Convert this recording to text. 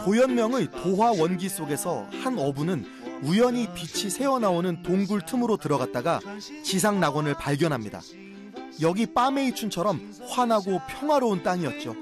도연명의 도화 원기 속에서 한 어부는 우연히 빛이 새어나오는 동굴 틈으로 들어갔다가 지상 낙원을 발견합니다. 여기 빠메이춘처럼 환하고 평화로운 땅이었죠.